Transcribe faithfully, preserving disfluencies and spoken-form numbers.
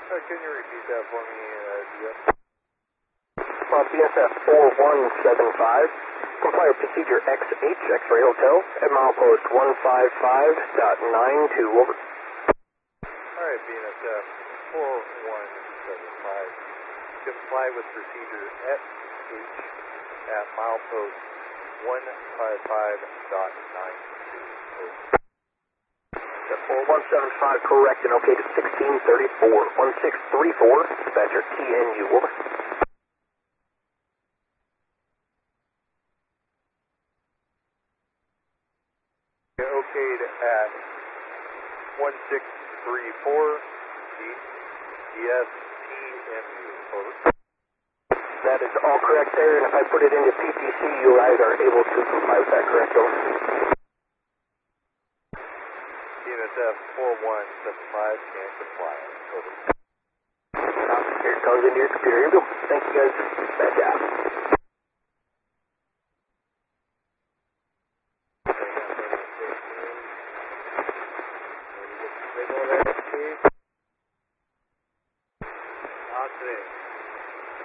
Uh, can you repeat that for me, uh, D S? Uh, B S F four one seven five, comply with procedure X H, X-Ray Hotel, at milepost one five five dot nine two, over. Alright, B S F four one seven five, comply with procedure X H at milepost one five five dot nine two, over. four one seven five, correct, and okay to sixteen thirty-four, one six three four, dispatcher T N U, over. Okayed at one six three four, D S T M U, over. That is all correct there, and if I put it into P T C, you guys are able to comply with that, correct, over? B S F four one seven five can comply, over. Here it comes into your computer. Here we go. Thank you guys. Bad job. Signal there, Steve.